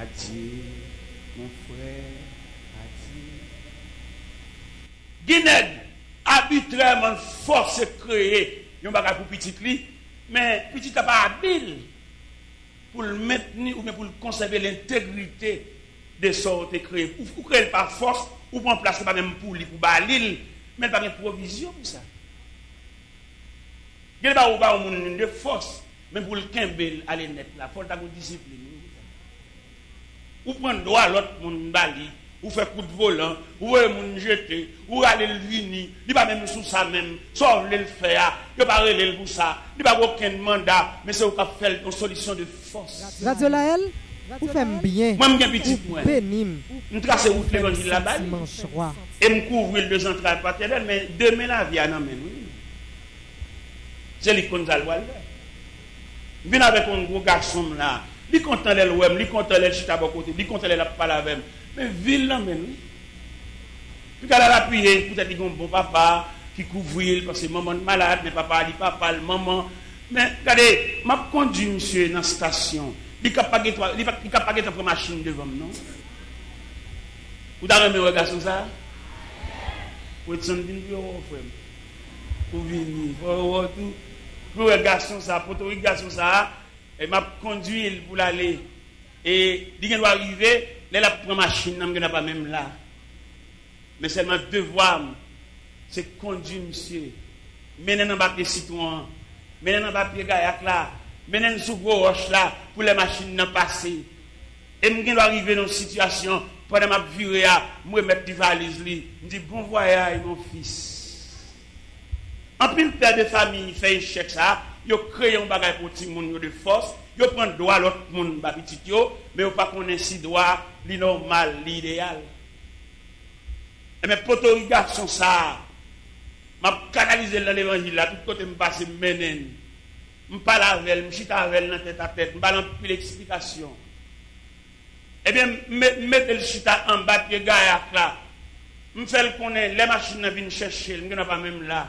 Adieu, mon frère, adieu. Guinée, arbitrairement force créer, yon bagay pour petit li, mais petit n'a pas habile pour le maintenir ou bien pour conserver l'intégrité de sortes créé. Ou créer par force, ou prendre place pas même pour lui, pour balil, mais pas de provision pour ça. Il n'y a pas de force, même pour le kembel aller net là, il faut avoir une discipline. Ou prendre droit à l'autre monde bali, ou faire coup de volant, ou moun jeter, ou aller le vini, il pas même sous ça même, soit le faire, il pas relé pour ça, il pas aucun mandat, mais c'est au cas faire une solution de force. Radio Laël, vous faites bien. Moi je petit moi. Pénim. Nous tracer route l'évangile là-bas. Et me couvrir de centrale paternelle, mais demain la vie à nan men. C'est l'icône Zalwal. Vient avec un gros garçon là. Li content les ouem, li content les chita bon côté, li content les la parler avec. Mais ville là men. Puis qu'elle a appuyé, peut-être qu'il y a un bon papa qui couvre parce que maman malade, mais papa dit papa, maman. Mais regardez, m'a conduit monsieur dans la station. Il n'y a pas de machine devant nous, non? Vous avez un regard sur ça? Vous êtes en train de dire, vous venez, vous regardez garçon ça, pour tout garçon ça, et m'a conduit pour l'aller. Et il doit arriver, là, la première machine, je n'ai pas même là. Mais c'est mon devoir, c'est conduire monsieur. Mener dans le citoyen, mener dans le pied gaillac là. Maintenant, sous gros roche là, pour les machines ne passer. Et je dois arriver dans une situation, pendant ma vie, je mettre des valises, je dis bon voyage, mon fils. En plus, le père de famille fait échec ça, il crée un bagage pour tout le monde de force, il prend le droit à l'autre monde, mais il ne pas connaître si droit, normal, l'idéal. Et mes potos, garçons, ça, je canalisé dans l'évangile là, tout côté me passe menen. Je parle avec elle, je chita avec elle dans tête à tête, je balance plus l'explication. Eh bien, mettez le chita en bas de gars là. Je fais le connaître, les machines viennent chercher, je ne suis pas même là.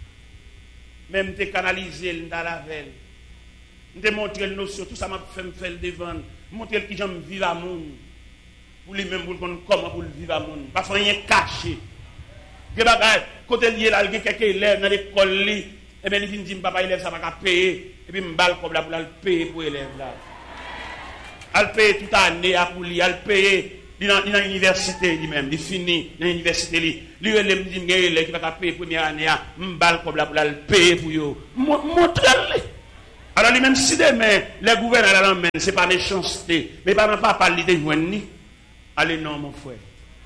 Même te canaliser dans la veille. Je te montre le notion, tout ça m'a fait me faire le devant. Montrer qui j'aime vivre à monde. Pour lui-même, pour comment pour vivre à monde. Pas rien caché. Des bagages, côté lié là, il y a quelques élèves dans l'école. Et bien, il vient dire, papa, élève, ça va payer. Et puis, je vais comme là pour le payer pour l'élève là. Elle paye toute l'année pour lui, elle paye. Il est dans l'université lui-même, il finit dans l'université. Lui, il me dit, il va payer la première année, je vais comme là pour le payer pour lui. Montre-le. Alors, lui-même, si demain, les gouverneurs l'emmènent, ce n'est pas méchanceté. Mais pas parler de joindre. Allez, non, mon frère.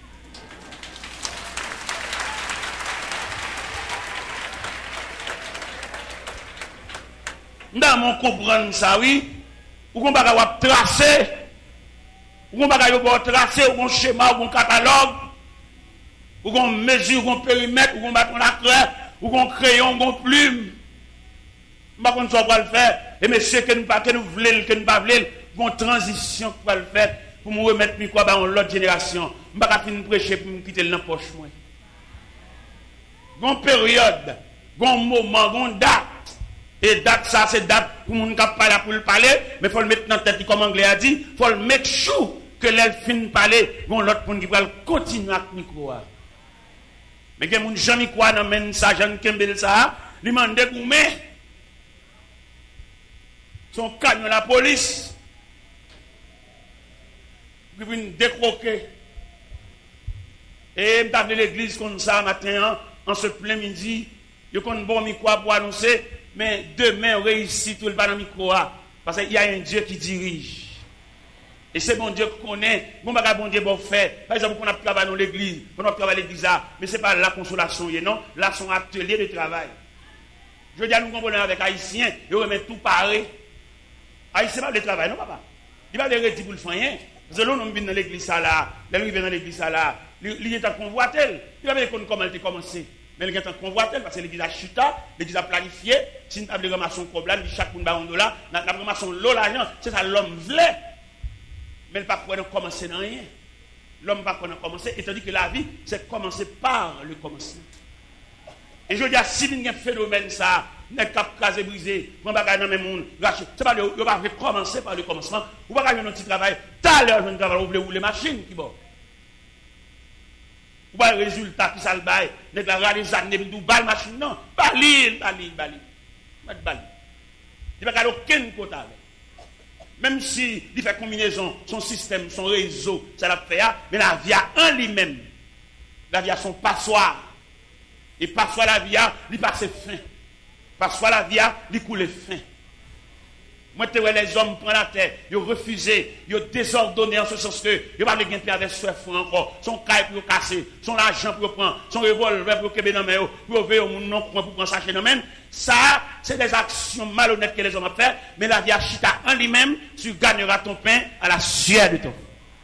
Dans mon comprendre ça, oui, ou qu'on va tracer, ou qu'on va tracer, ou qu'on schéma, ou qu'on catalogue, ou qu'on mesure, ou qu'on périmètre, ou qu'on bat la clair, ou qu'on crayon, ou qu'on plume. Je ne sais pas le faire. Et monsieur, que nous ne voulons, que nous ne pas voulons, une transition pour le faire, pour me remettre quoi dans l'autre génération. Je ne vais pas finir prêcher pour me quitter dans la poche. Une période, un moment, une date. Et date ça, c'est date pour moun k'ap parler pour le parler, mais faut le mettre dans tête comme anglais a dit, faut le mettre chou que l'elle fin parler, bon l'autre monde qui va continuer avec micro. Mais que moun jamais quoi dans men ça, Jean Kembel ça, lui mande goumé. Son camion la police. Qui vient décroquer. Et m't'a appelé l'église comme ça matin en ce plein midi, yo kon bon micro pour annoncer. Mais demain, on réussit tout le bas dans le micro. Parce qu'il y a un Dieu qui dirige. Et c'est bon Dieu qui connaît. Bon Dieu bon fait. Par exemple, on a travaillé dans l'église. On a travaillé l'église. Mais ce n'est pas la consolation. Non. Là, c'est un atelier de travail. Je dis à nous comprenons avec Haïtiens. Ils remettent tout pareil. Haïtien pas de travail, non, papa. Il va les retirer pour le faire. Parce que l'on vient dans l'église là. L'on vient dans l'église là. Il est en convoitel. Il va voir comment elle a commencé. Mais il y a un convoitel parce que l'église a chuta, l'église a planifié. Si nous avons ramassé un problème, chaque monde a $1, nous avons ramassé l'argent, c'est ça l'homme voulait. Mais il ne peut pas commencer dans rien. L'homme ne peut pas commencer, étant dit que la vie, c'est commencer par le commencement. Et je dis à si il y a un phénomène ça, n'est qu'à caser brisé, on va gagner dans même monde, c'est pas le va commencer par le commencement, on va gagner un petit travail, t'as l'heure de travail, vous voulez les machines qui bon. Ou pas le résultat qui ça le bail, n'est la les années du bal machine non, bali. Il va gagner aucun côté avec. Même si il fait combinaison, son système, son réseau, ça l'a fait, mais la vie a en lui-même. La vie a son passoire. Et passoire la vie a, il passe fin. Passoire la vie a, il coule fin. Moi, tu vois les hommes prennent la terre, ils ont refusé, ils ont désordonné en ce sens que ils ne peuvent pas avec soif encore, son caille pour casser, son argent pour prendre, son revolver pour kebe dans main, pour ouvrir au monde non pour prendre sachet dans main. Ça, c'est des actions malhonnêtes que les hommes ont fait, mais la vie a chita en lui-même, tu gagneras ton pain à la sueur de ton.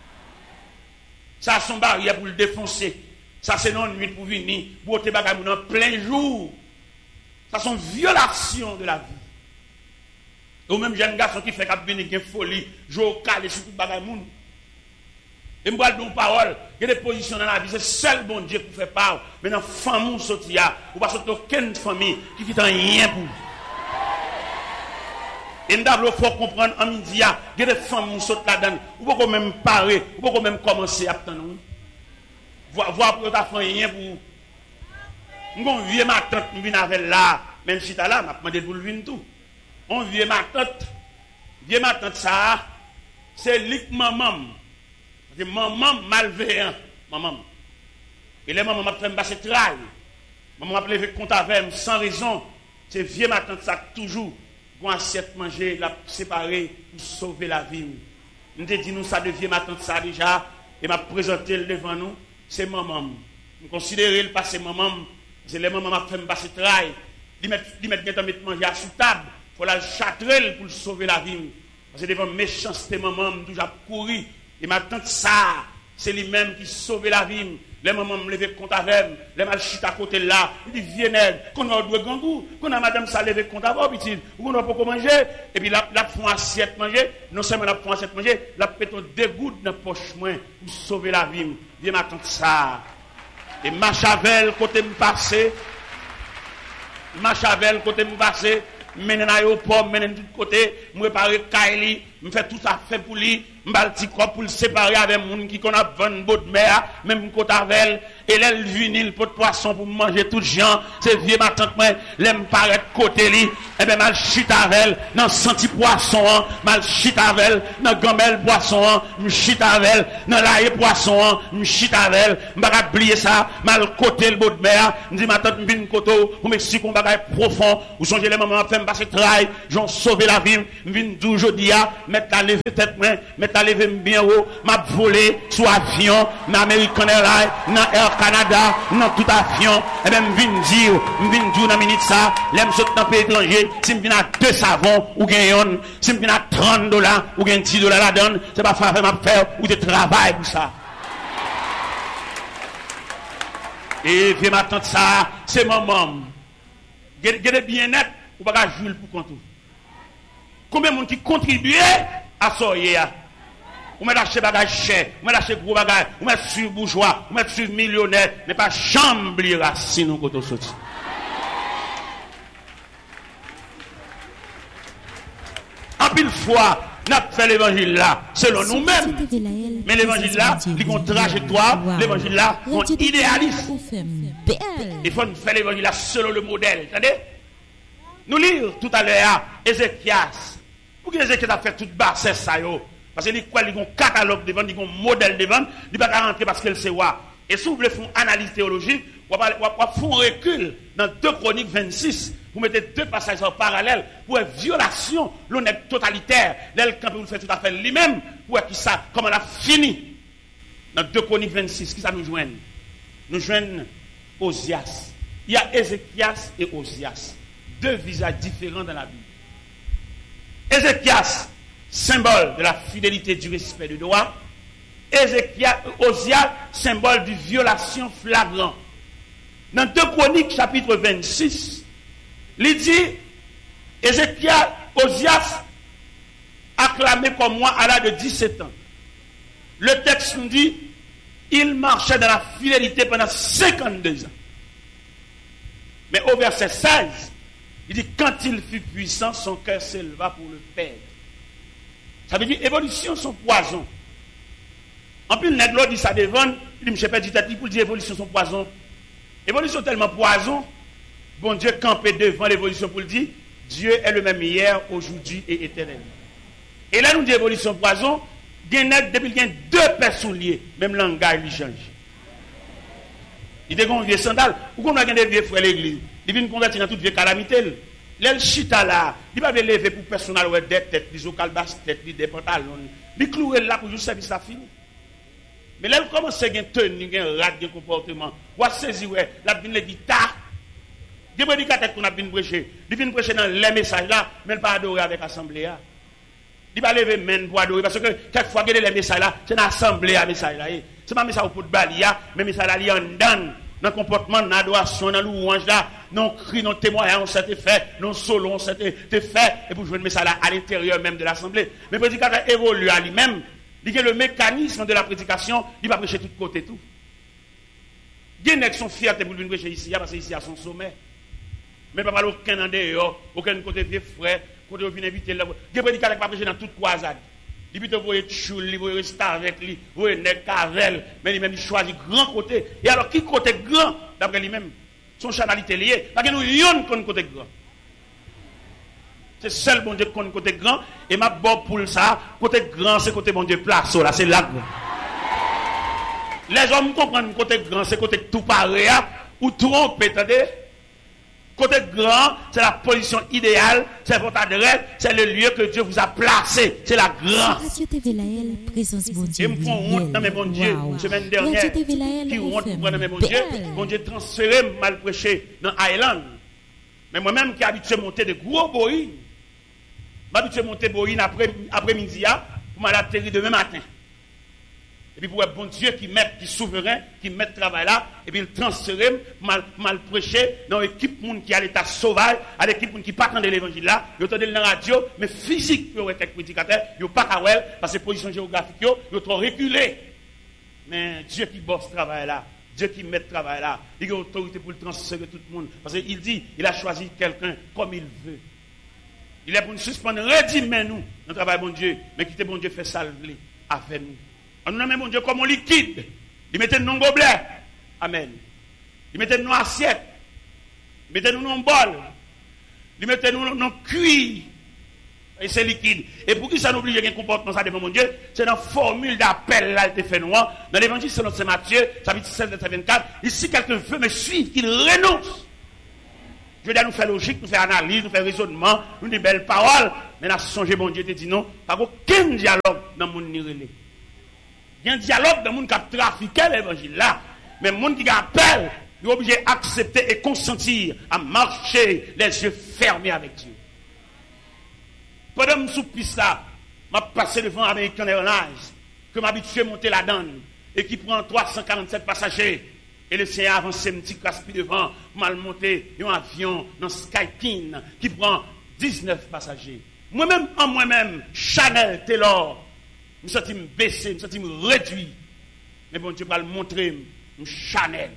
Ça, son barrière pour le défoncer. Ça, c'est non nuit pour venir, pour te bagaille en plein jour. Ça, sont violations de la vie. Ou même jeune garçon qui fait qu'à venir une folie, jouer au calé sur tout bagaille moun. Et me parle d'une parole, il y a des positions dans la vie, c'est seul bon Dieu pour faire part. Mais dans la famille sorti ou pas sortir aucune famille qui fait rien pour. Et nous devons comprendre en midi, il y a des familles qui sortent là-dedans, ou pas même parer, ou pas même commencer à attendre. Voir pour ta famille rien pour. Nous vieux ma tante, nous venons avec là, même si tu as là, m'a demandé pour le venir tout. On vieux ma tante ça, c'est lik maman. C'est maman malveillant, maman. Et les mamans m'a fait me passer travail. Maman m'a levé compte avec sans raison. C'est vieux ma tante ça toujours pour assiette manger, la séparer pour sauver la vie. Nous te dit nous ça de vieux ma tante ça déjà et m'a présenté le devant nous, c'est maman. Nous considérer le passé maman, c'est les mamans m'a fait me passer travail. Ils mettent mettre manger à sous table. Il faut la châtrer pour sauver la vie. Parce que devant méchanceté, maman, je toujours couru. Et ma tante, ça, c'est lui-même qui sauve la vie. Les mamans me lever compte avec elle. Les mal chute à côté là. Il dit, viens, qu'on a deux gangous. Qu'on a madame ça lever compte avec elle. Ou qu'on a pas manger. Et puis, la font assiette manger. Non seulement la font assiette manger, la péton deux gouttes dans la poche moins pour sauver la vie. Viens, ma tante, ça. Et ma chavel, côté me passer. Ma chavel, côté me passer. Menen aéroport, menen de tout côté, me préparer Kaili, me fait tout ça fait pour lui, m'bal petit corps pour le séparer avec moun qui connaît 20 bottes de mer, même côté avec et elle vinil pot de poisson pour manger tout gens, c'est vieux ma tante moi, l'aime paraître côté li, et ben mal chute avec elle, dans senti poisson, mal chute avec elle, dans gamelle poisson, me chute avec elle, dans l'ail poisson, me chute avec elle, m'pa oublier ça, mal côté le bout de mer, me dit ma tante vinn koto, pour m'expliquer un bagage profond, ou songez les mamans fait passer travail, j'en sauver la vie, vinn dou jodi a, mettre la lever tête moi, mettre la lever bien haut, m'a volé sous avion, dans American Airlines, dans Air Canada, dans tout avion, et même vinn dire dans minute ça, l'aime saute dans pays étranger, si me vinn à 2 savons ou gagne, si me vinn à $30 ou gagne $10 la donne, c'est pas faire m'a faire ou de travail pour ça. Et viens m'attendre ça, c'est maman. Gardez bien net, ou pas jouer pour compte. Combien de monde qui contribue à ça? Ou met acheter bagage cher, ou met acheter gros bagage, ou met sur bourgeois, ou met sur millionnaire, mais pas chambre racine au côté sorti. En pile fois, nous avons fait l'évangile là, selon nous-mêmes. Mais l'évangile là, il y a une trajectoire, l'évangile là, on idéalise. Il faut faire l'évangile là selon le modèle. Attendez? Nous lisons tout à l'heure Ézéchias. Pour que Ézéchias a fait toute basse ça yo. Parce qu'il y a un catalogue devant, il y a un modèle devant, il ne va pas rentrer parce qu'elle sait quoi. Et si vous voulez faire une analyse théologique, vous allez faire un recul dans 2 Chroniques 26. Vous mettez 2 passages en parallèle pour une violation, l'honnête totalitaire. L'aile quand vous faites tout à fait lui-même, pour qui ça, comment on a fini. Dans 2 Chroniques 26, qui ça nous joigne? Nous joignons Osias. Il y a Ézéchias et Osias. 2 visages différents dans la Bible. Ézéchias, symbole de la fidélité, du respect du droit. Osias, symbole de violation flagrante. Dans 2 Chroniques, chapitre 26, il dit, Osias, acclamé comme moi à l'âge de 17 ans. Le texte nous dit, il marchait dans la fidélité pendant 52 ans. Mais au verset 16, il dit, quand il fut puissant, son cœur s'éleva pour le perdre. Ça veut dire, évolution, son poison. En plus, le nègre dit ça devant, il dit, je ne sais pas, pour dire évolution, son poison. Évolution tellement poison, bon Dieu campé devant l'évolution pour le dire, Dieu est le même hier, aujourd'hui et éternellement. Et là, nous dit évolution poison, depuis qu'il y a deux personnes liées, même le langage lui change. Il y a des vieux sandales, ou qu'on a des vieux frères l'église, il vient convertir dans toute vieille calamité. L'el chita là, il va lever pour personne à des têtes, des ocalbas têtes, des pantalons, il clouer là pour juste service à fini. Mais là, il commence à tenir, un rat de comportement. Ou à saisir, la vine les guitares. Des prédicateurs qu'on a bien prêché. Il vient prêcher dans les messages là, mais il ne pas adorer avec l'assemblée. Il va lever main pour adorer. Parce que quelquefois, il y a les messages là, c'est une assemblée à message là. C'est pas un message pour balia, mais message là, il y a un dan. Dans le comportement, dans l'adoration, dans louange là, non cri, non témoignage, on s'est fait, non solo, on s'est fait, et pour jouer le message là à l'intérieur même de l'assemblée. Mais le prédicateur évolue à lui-même. Il dit que le mécanisme de la prédication, il va prêcher de tous côtés tout. Il y a des gens qui sont fiers pour venir prêcher ici, parce que ici à son sommet. Mais pas parler aucun en dehors, aucun côté vieux frère, côté où vient inviter là. Il y a des prédicateurs qui va prêcher dans toute croisade. Il dit que vous voyez choule, vous voyez rester avec lui, vous voyez nèg cavel, mais lui-même il choisit grand côté. Et alors qui côté grand d'après lui-même, son chanalité liée, parce que nous yon qu'on côté grand. C'est seul bon Dieu qui connaît côté grand. Et ma bob pour ça, côté grand, c'est côté bon Dieu place. Là, c'est là. Les hommes comprennent côté grand, c'est côté tout pareil. Ou trompe, attendez. Côté grand, c'est la position idéale, c'est votre adresse, c'est le lieu que Dieu vous a placé. C'est la grande. Radio TV Laël, présence bon Dieu. Et me font honte dans mes bons Dieu. Semaine dernière, qui honte pour dans mes bons Dieu. Bon Dieu transféré, mal prêché dans Island. Mais moi-même qui habitué à monter de gros boïs, m'habitué à monter boïne après-midi pour m'atterrir demain matin. Et puis pour un bon Dieu qui souverain, qui met le travail là, et puis il transfère, mal prêcher dans l'équipe qui a l'état sauvage, à l'équipe qui pas de l'évangile là, ils entendent dans la radio, mais physique, ils ont été prédicateurs, ils n'ont pas qu'à parce que position géographique, ils ont trop reculé. Mais Dieu qui bosse ce travail là, Dieu qui met le travail là, il a autorité pour le transférer tout le monde. Parce qu'il dit, il a choisi quelqu'un comme il veut. Il est pour nous suspendre, redimez nous, notre travail, bon Dieu, mais quittez bon Dieu, fait salver avec nous. On nous met bon Dieu comme un liquide. Il mettait nous dans gobelet. Amen. Il mettait nous dans assiette. Il mettait nous dans bol. Il mettait nous dans cuir. Et c'est liquide. Et pour qui ça nous oblige à un comportement ça devant mon Dieu, c'est dans la formule d'appel là, il fait noir. Dans l'évangile, c'est notre Matthieu, chapitre 16, verset 24. Ici, quelqu'un veut me suivre, qu'il renonce. Je veux dire, nous faire logique, nous faire analyse, nous faire raisonnement, nous des belles paroles. Mais là, changer mon Dieu te dit non. Pas aucun dialogue dans mon nirélé. Il y a un dialogue dans le monde qui a trafiqué l'évangile là. Mais le monde qui appelle, il est obligé d'accepter et consentir à marcher les yeux fermés avec Dieu. Pendant que je suis piste là, je passé devant American Airlines, que m'habitué à monter la donne, et qui prend 347 passagers. Et le Seigneur a avancé un petit casse-pied devant, pour mal monter un avion dans Skyteam, qui prend 19 passagers. Moi-même, Chanel, Taylor, je me sens baissé, je me sens réduit. Mais bon Dieu va le montrer, Chanel.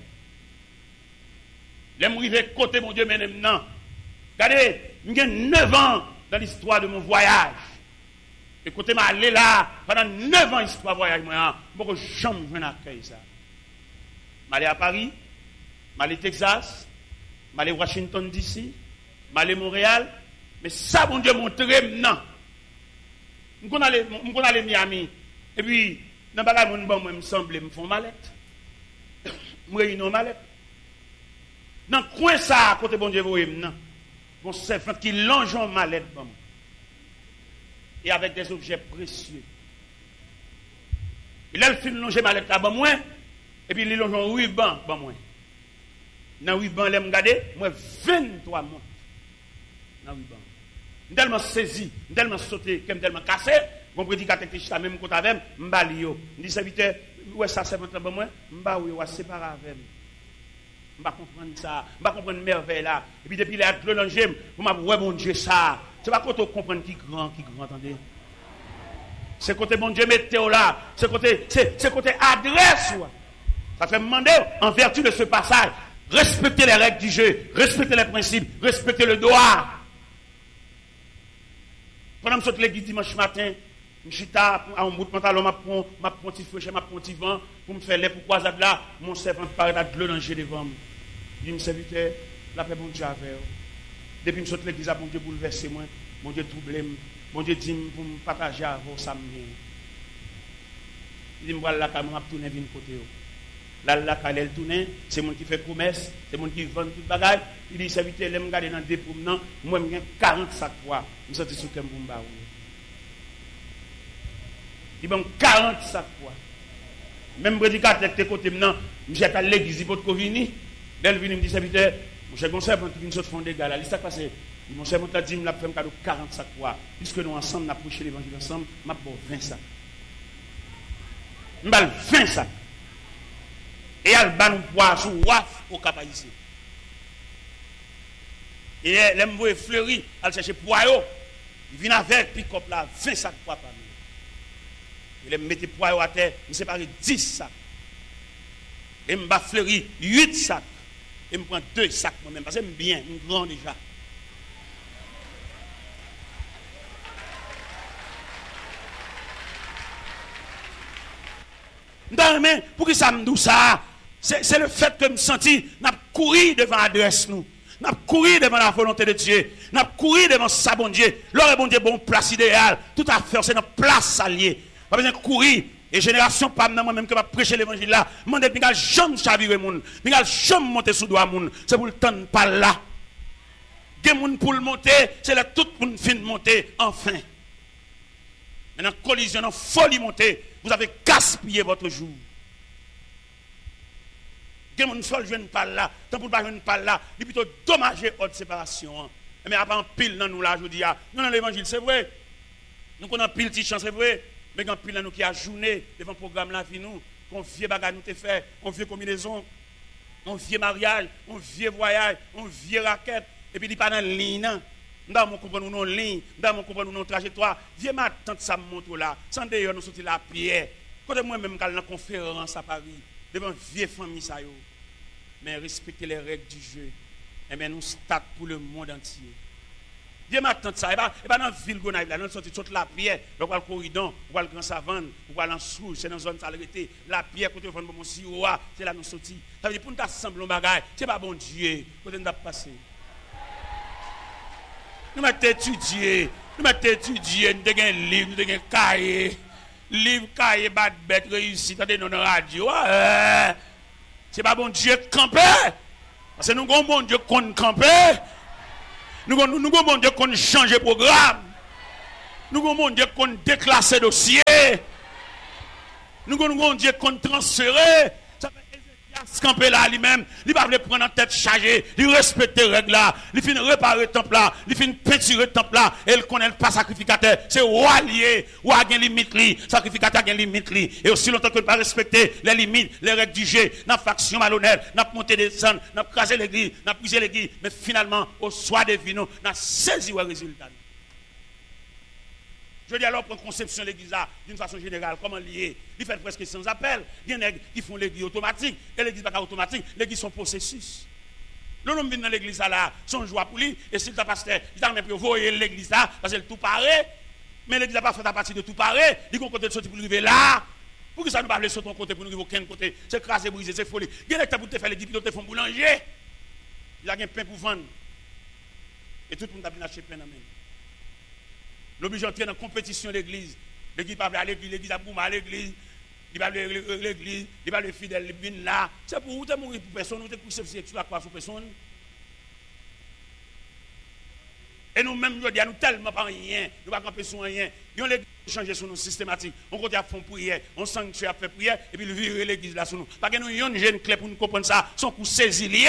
Je suis arrivé côté mon Dieu, mais maintenant, regardez, j'ai 9 ans dans l'histoire de mon voyage. Et côté m'a allé là, pendant 9 ans, histoire de voyage, moi, je ne peux jamais accueillir ça. Je suis allé à Paris, je suis allé au Texas, je suis allé à Washington DC, je suis allé à Montréal, mais ça, mon Dieu, montré maintenant. Je suis allé à Miami, et puis, dans le bagage, moi, me semble, me font mallette. Je réunis une mallette. Dans le coin, ça, à côté, bon Dieu, vous voyez maintenant. Mon servant qui longe en mallette, bon. Et avec des objets précieux. Et là, il fait longer mallette là, bon, moi. Et puis, il longe en ruban, bon, moi. Dans le ruban, il me regarde, moi, 23 mois. Dans le ruban. Je suis tellement saisi, je suis tellement sauté, je suis tellement cassé. Mon prédicateur qui est même côté avec moi, je dis, serviteur, où est ça, c'est votre bon, moi? Je suis séparé avec moi. Je ne vais pas comprendre ça. Je ne vais pas comprendre merveille là. Et puis depuis là, je vais vous m'avez ouais, mon Dieu, ça. C'est pas quand on comprend qui grand, attendez. C'est côté mon Dieu, météo là. C'est côté adresse. Ça fait me demander, en vertu de ce passage, Respectez les règles du jeu, respectez les principes, respectez le droit. Pendant que je suis l'église dimanche matin, je suis à un bout de pantalon, je prends un petit fouet, je prends un petit vent, pour me faire les pour croisade là, mon servant paraît de l'eau dans le devant moi. Je me serviteur, la paix, bon Dieu avec vous. Depuis que je suis l'église, bon Dieu bouleversé moi, bon Dieu troublé moi, bon Dieu dit pour me partager avec vous, ça me vient. Il dit, je vais là, je vais tourner vers côté. Là, quand elle tourne, c'est moi qui fait promesse, c'est moi qui vend tout le bagage. Il dit, serviteur, je vais me garder dans des promenants, moi, je 40 sacs quoi. Je suis sorti sur le Kembumba. Il dit, 40 sacs quoi. Même prédicateur qui est côté maintenant, je suis à l'église, il faut venir. Dès qu'il me dit, serviteur, mon cher conseil, qui vient de fond des gars là, qu'est-ce qui passé? Mon cher conseil dit, il m'a fait un cadeau 40 sacs quoi. Puisque nous ensemble, nous avons prêché l'évangile ensemble, je vais 20 sacs. Je vais 20 sacs. Et elle va nous boire sous waf au cap ici. Et elle me voit fleurir, elle cherche poireau. Il vient avec pick-up là, 20 sacs poids par nous. Il me mettait poireau à terre, il me sépare 10 sacs. Et me va fleurir 8 sacs. Et me prend 2 sacs moi-même, parce que j'aime bien, je suis grand déjà. Non, mais pour que ça me dise ça, c'est le fait que je me senti, n'a couru devant l'adresse nous. N'a couru devant la volonté de Dieu. N'a couru devant sa bon Dieu. L'heure est bon Dieu, bon place idéale. Tout à fait, c'est notre place alliée. Pas besoin de courir. Et génération, pas moi-même que va prêcher l'évangile là. Je ne vais jamais chavirer moun. Je ne vais jamais monter sous doigt moun. C'est pour le temps de pas là. Des moun pour le monter, c'est là tout le monde fin de monter, enfin. Maintenant, collision, en folie monter, vous avez gaspillé votre jour. Des moun seul jeune pas là, tant pour pas jeune pas là, il plutôt dommager votre séparation. Mais après en pile dans nous là, je dis, non, dans l'évangile, c'est vrai. Nous qu'on a pile petite chance, c'est vrai. Mais quand pile dans nous qui a journée devant le programme là, nous, qu'on vieux bagage nous te fait, on vieux combinaison, on vieux mariage, on vieux voyage, on vieux raquette, et puis il pas dans ligne. Dans mon comprendre nous non ligne, dans mon comprendre nous non trajectoire. Viens ma tante ça montre là, sans d'ailleurs nous sortir la pierre. Quand moi même dans conférence à Paris, devant vieille famille ça yo. Mais respecter les règles du jeu. Et bien nous start pour le monde entier. Viens ma tante ça, et pas dans la ville Gonaïve là, nous sortir toute la pierre, on va le corridon, on va le grand savane, on va l'ensouche, c'est dans zone salubrité, la pierre côté fond mon siroa, c'est là nous sortir. Ça veut dire pour nous assembler un bagage, c'est pas bon Dieu, côté nous passer. Nous m'avons étudié, nous avons un livre, nous avons un cahier, livre, cahier, bad bête, réussi, dans nos radios. C'est pas bon Dieu camper. Parce que nous avons bon Dieu qu'on camper. Nous avons bon Dieu qu'on change programme. Nous avons bon Dieu qu'on déclasse dossier. Nous avons bon Dieu qu'on transfère. Camper là lui-même, il va prendre en tête chargée, il respecte les règles là, il finit réparer le temple là, il finit peinturer le temple là, et il connaît pas sacrificateur, c'est roi lié, roi a une limite li, sacrificateur a une limite li, et aussi longtemps que ne pas respecter les limites, les règles du jeu, n'a faction malhonnête, n'a monté des descendre, n'a crasé l'église, n'a brisé l'église, mais finalement au soir des vins, n'a saisi le résultat. Je dis alors, pour conception de l'église là, d'une façon générale, comment lier? Il fait presque sans appel. Il y en a qui font l'église automatique. Et l'église n'est pas automatique, l'église sont processus. L'homme vient dans l'église là, son joie pour lui, et si le pasteur, il a même pu voir l'église là, parce que tout paraît. Mais l'église n'a pas fait à partir de tout paraît. Il y a un côté de sortir pour arriver là. Pour que ça ne pas aller sur ton côté, pour nous arriver aucun côté. C'est crasé, brisé, c'est folie. Il y en a qui pour te faire les 10 pilotes, font boulanger. Il y a un pain pour vendre. Et tout le monde a bien acheté pain dans la main. L'obligé d'entrer dans la compétition de l'église. L'église va à l'église, l'église a boumé à l'église. Il va à l'église, il va à fidèle, il vient là. C'est pour vous, tu mourir pour personne, tu es pour sexuel à quoi pour personne. Et nous-mêmes, nous disons tellement pas rien, nous ne pouvons pas camper sur rien. Nous l'église changer sur nous systématique. On continue à faire prière, on sanctuaire à faire prière, et puis nous virer l'église là sur nous. Parce que nous avons une jeune clé pour nous comprendre ça, son coup saisi lié.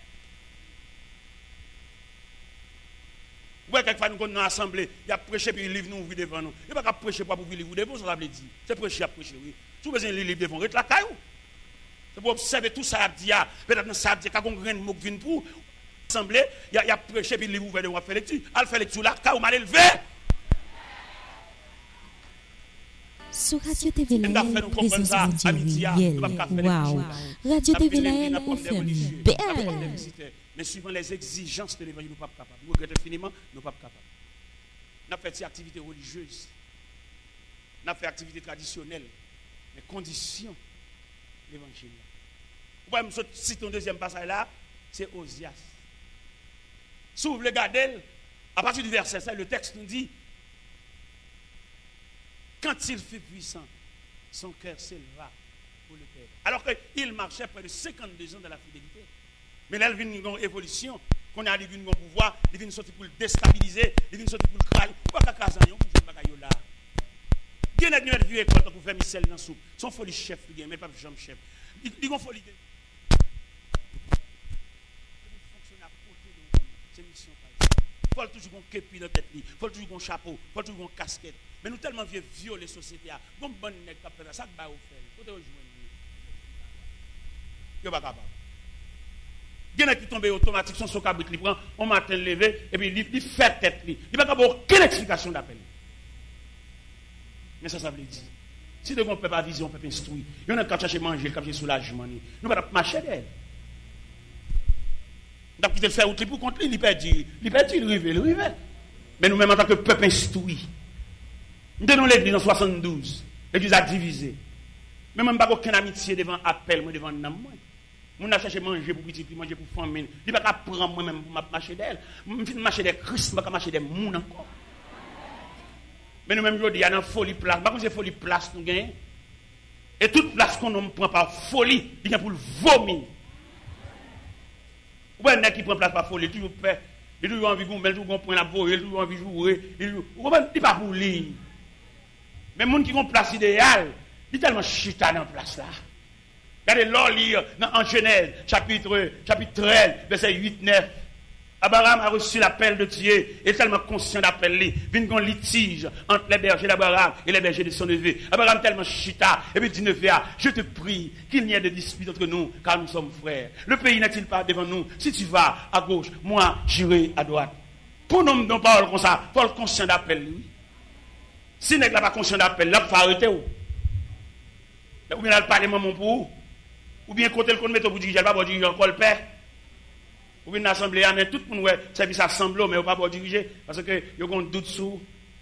Ouais, quelquefois nous sommes dans l'assemblée, il y a prêché puis le livre nous ouvre devant nous. Il n'y a pas prêcher pour ouvrir le livre devant, ça veut dire. C'est prêcher à prêcher, oui. Si vous avez un livre devant, reste la caillou. C'est pour observer tout ça, peut-être que ça a dit qu'il y a un grain de mot qui vient pour l'assemblée, il y a prêché puis le livre ouvert devant, faire lecture. Elle fait lecture là, caillou mal élevé. Sur Radio TV Et nous avons fait nous comprendre ça, amitié, nous ne pouvons pas faire Wow. Radio TV Laël FM. Belle. Mais suivant les exigences de l'évangile, nous ne sommes pas capables. Nous regrettons infiniment, nous ne sommes pas capables. Nous avons fait des activités religieuses. Nous avons fait des activités traditionnelles. Mais conditions de l'évangile. Vous pouvez me citer un deuxième passage là, c'est Osias. Si vous voulez regarder, à partir du verset 5, le texte nous dit, quand il fut puissant, son cœur s'éleva pour le Père. Alors qu'il marchait près de 52 ans dans la fidélité. Mais là, il vient une évolution. Qu'on a vu un pouvoir, il vient sortir pour le déstabiliser, il vient sortir pour le crailler. Pourquoi qu'à Kazan, pour jouer bagaille là? Il y a des vieux écoles pour faire Michel dans la soupe. Son folie chef, mais pas Jean chef. Il y a folie. C'est mission par exemple. Il faut toujours un képi dans la tête, il faut toujours un chapeau, il faut toujours un casquette. Mais nous tellement vieux violer la société, comme bon nèg qui fait ça, ça va au faire. Faut te rejoindre. Yo pas capable. Il y en a qui tombent automatique, son cabrit, il prend, on matin levé, et puis il fait tête. Il n'y a pas aucune explication d'appel. Mais ça veut dire. Si on ne peut pas viser, on peut pas instruire. Il y en a qui cherchent à manger, qui cherchent soulagement. Nous ne pouvons pas marcher d'elle. Nous avons quitté le faire outil pour contre lui, il perdit, il rive. Mais nous-mêmes, en tant que peuple instruit, nous tenons l'église en 72. L'église a divisé. Mais même pas aucune amitié devant appel, moi devant nam. Nous avons cherché à manger pour petit, manger pour famille. Il ne peut pas prendre moi-même pour marcher d'elle. Je vais marcher des Christ, je ne vais pas marcher des mouns encore. Mais nous-mêmes, il y a une folie place. Par contre, c'est folie place nous gagnons. Et toute place qu'on ne prend par folie, il y a pour le vomir. Ou bien, qui prend place par folie, toujours fait. Il a toujours envie de mettre, il a toujours point à boire, il a toujours envie de jouer. Il n'est pas pour lui. Mais les gens qui ont place idéale, il est tellement chita dans la place là. Regardez l'or lire en Genèse, chapitre 13, verset 8-9. Abraham a reçu l'appel de Dieu, et tellement conscient d'appel, il y a un litige entre les bergers d'Abraham et les bergers de son neveu. Abraham tellement chita, et puis dit neveu, je te prie qu'il n'y ait de dispute entre nous, car nous sommes frères. Le pays n'est-il pas devant nous? Si tu vas à gauche, moi j'irai à droite. Pour nous, non parole comme ça, il faut être conscient d'appel, lui. Si n'est pas conscient d'appel, là, il faut arrêter. Ou bien il parle maman pour ou bien côté le qu'on met pour diriger, pas pour diriger encore le père. Ou bien l'assemblée, mais tout le monde service assemblée, mais pas pour diriger, parce que il y a un doute sur.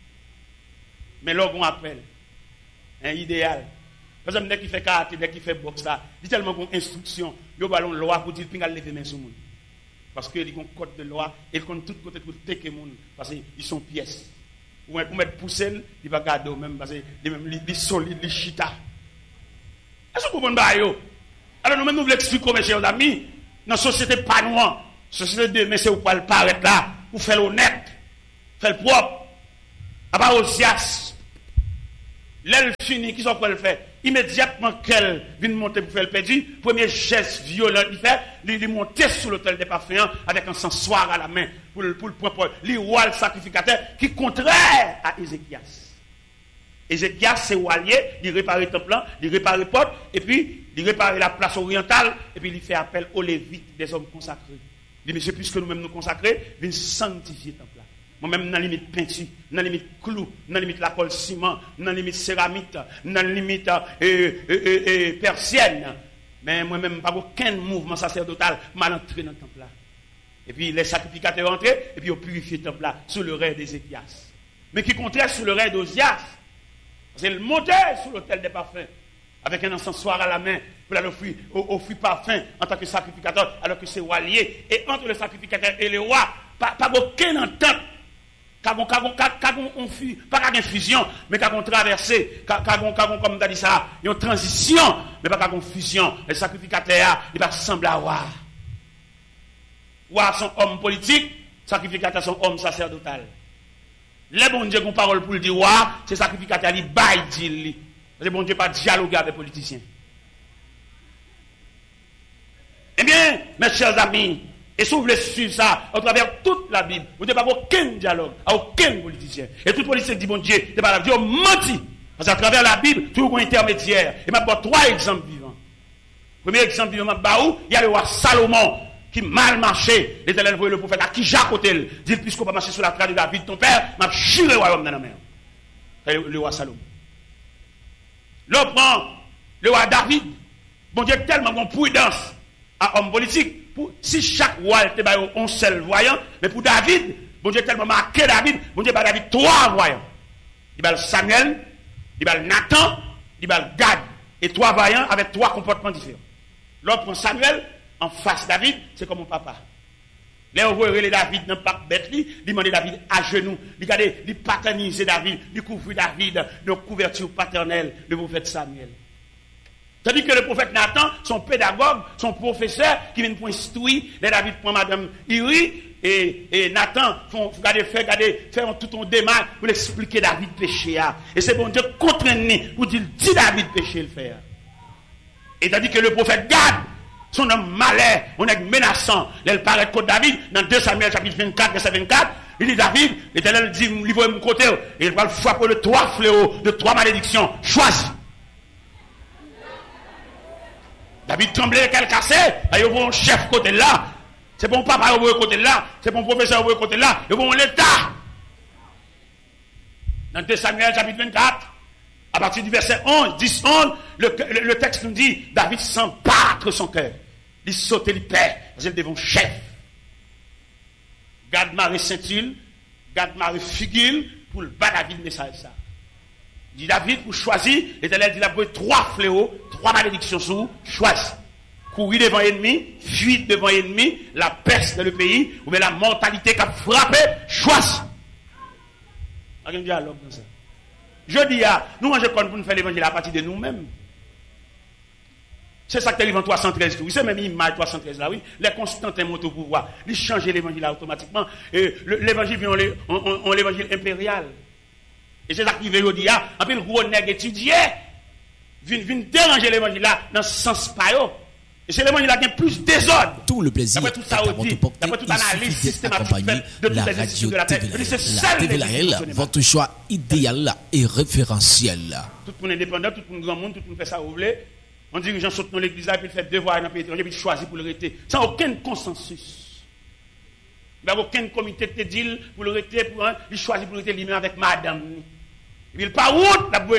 Mais là, on appelle. Un idéal. Par exemple, dès qu'il fait karaté, dès qu'il fait boxe, il y a tellement d'instructions, il y a une loi pour dire qu'il y a lever main sur le monde. Parce qu'il y a un code de loi, et il y a tout côté pour tecker le monde, parce qu'ils sont pièces. Ou pour mettre poussé, il va garder même, parce qu'il est solide, il est chita. Est-ce que vous comprenez? Alors nous-mêmes, nous voulons expliquer, mes chers amis, dans la société pas noire, société de mais c'est où pas le paraître là, pour faire l'honnête, faire le propre. À part Osias, l'aile fini, qui sont quoi le faire? Immédiatement qu'elle vient monter pour faire le perdu, premier geste violent, il fait, il monter sur l'autel des parfums avec un encensoir à la main pour le propre, le roi le sacrificateur qui est contraire à Ézéchias. Ézéchias, c'est Walier, il répare le temple, il répare le porte, et puis il répare la place orientale, et puis il fait appel aux Lévites, des hommes consacrés. Il dit, monsieur, puisque nous-mêmes nous consacrer, viens sanctifier le temple. Moi-même, dans la limite peinture, dans la limite clou, dans la limite la colle ciment, dans la limite céramique, dans la limite persienne. Mais moi-même, pas aucun mouvement sacerdotal mal entré dans le temple là. Et puis les sacrificateurs entrés, et puis ils ont purifié le temple là, sous le règne d'Ézéchias. Mais qui contraire sous le règne d'Osias. C'est le monter sur l'autel des parfums, avec un encensoir à la main, pour offrir parfum en tant que sacrificateur, alors que c'est Walier. Et entre le sacrificateur et le roi, pas aucune entente. Pas une fusion, mais qu'on traversé, comme tu as dit ça, une transition, mais pas une fusion. Le sacrificateur, il va ressembler à roi. Roi sont hommes politiques, sacrificateur sont hommes sacerdotal. Les bon Dieu qui ont parole pour le dire, roi, c'est sacrificateur, il baille dit. Le bon Dieu pas dialoguer avec les politiciens. Eh bien, mes chers amis, et si vous voulez suivre ça, à travers toute la Bible, vous n'avez pas aucun dialogue, à aucun politicien. Et tout politicien dit, bon Dieu, c'est pas la Dieu menti. Parce qu'à travers la Bible, toujours un intermédiaire. Et m'a donné 3 exemples vivants. Premier exemple vivant, il y a le roi Salomon, qui mal marché. L'Éternel voyait le prophète à qui Jacques Otel. Dit, puisqu'on va marcher sur la trace de David, ton père, m'a juré le royaume dans la mer. Le roi Salomon. L'on prend le roi David. Bon Dieu, tellement bon prudence à homme politique. Si chaque roi était un seul voyant, mais pour David, bon Dieu, tellement marqué David, bon Dieu, David, 3 voyants. Il y a Samuel, il y a Nathan, il y a Gad. Et 3 voyants avec 3 comportements différents. L'autre prend Samuel, en face David, c'est comme mon papa. Là, on voit David dans le parc bête, il demande David à genoux, il paternise David, il couvre David de couverture paternelle, le prophète Samuel. Tandis que le prophète Nathan, son pédagogue, son professeur, qui vient pour instruire, David prend madame Iri, et Nathan, faire tout un démarche pour expliquer David péché. Et c'est bon Dieu contraint pour dire, dis David péché le faire. Et tandis que le prophète Gad, son homme malais, on est menaçant, il paraît contre David, dans 2 Samuel chapitre 24, verset 24, il dit David, l'Éternel dit, livre mon côté, et il va le frapper de 3 fléaux, de 3 malédictions, choisis. David tremblait, qu'elle cassait, il y a un chef côté là, c'est bon papa côté là, c'est bon professeur côté là, il y a bon l'État. Dans 2 Samuel chapitre 24, à partir du verset 11, 10, 11, le texte nous dit, David sent battre son cœur. Il saute, il perd, parce qu'il devant chef. Gad Marie Saint-Il, Gad Marie Figil, pour le bas David message ça. Dit David, pour choisir, l'Éternel dit, il a pris 3 fléaux, 3 malédictions sous, choisis. Courir devant l'ennemi, fuir devant l'ennemi, la peste dans le pays, ou bien la mortalité qui a frappé, choisis. On a un dialogue comme ça. Je dis, nous mangeons pour nous faire l'évangile à partir de nous-mêmes. C'est ça que tu as 313. Oui, c'est même l'image 313 là, oui. Les Constantins montent au pouvoir. Ils changent l'évangile automatiquement. Et l'évangile vient en l'évangile impérial. Et c'est ça qui veut dire, un peu le gros nègre étudié, vient déranger l'évangile là, dans ce sens pas. Et c'est l'évangile qui a plus désordre. Tout le plaisir d'après tout ça, d'après toute analyse systématique de toutes les institutions de la terre. La TVLAL, votre choix idéal et référentiel. Tout le monde indépendant, tout le monde grand monde, tout le monde fait ça vous voulez. On dirigeant saute dans l'église là, puis il fait devoir dans le pays étranger, puis il choisit pour le rester. Sans aucun consensus. Il n'y a aucun comité qui te dit pour le rester, il choisit pour le rester lui-même avec madame. Il n'y a pas route, la